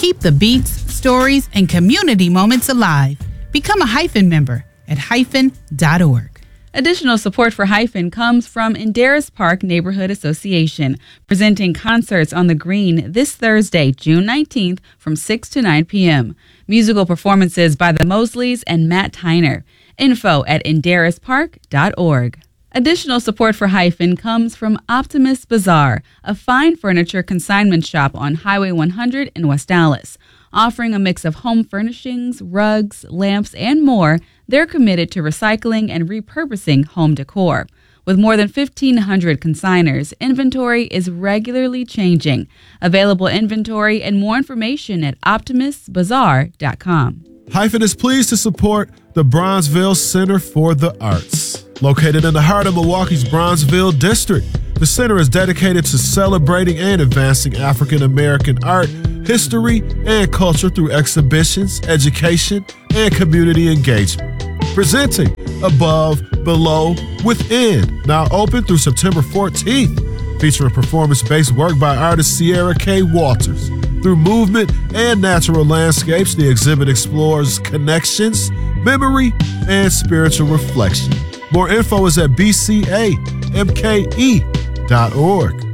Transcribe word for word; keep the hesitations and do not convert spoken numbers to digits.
Keep the beats, stories, and community moments alive. Become a Hyphen member at hyphen dot org. Additional support for Hyphen comes from Inderis Park Neighborhood Association, presenting concerts on the Green this Thursday, June nineteenth from six to nine p.m. Musical performances by the Mosleys and Matt Tyner. Info at inderis park dot org. Additional support for Hyphen comes from Optimus Bazaar, a fine furniture consignment shop on Highway one hundred in West Dallas. Offering a mix of home furnishings, rugs, lamps, and more, they're committed to recycling and repurposing home decor. With more than fifteen hundred consigners, inventory is regularly changing. Available inventory and more information at optimus bazaar dot com. Hyphen is pleased to support the Bronzeville Center for the Arts. Located in the heart of Milwaukee's Bronzeville district, the center is dedicated to celebrating and advancing African American art, history, and culture through exhibitions, education, and community engagement. Presenting Above, Below, Within, now open through September fourteenth, featuring performance-based work by artist Sierra K. Walters. Through movement and natural landscapes, the exhibit explores connections, memory, and spiritual reflection. More info is at b c a m k e dot org.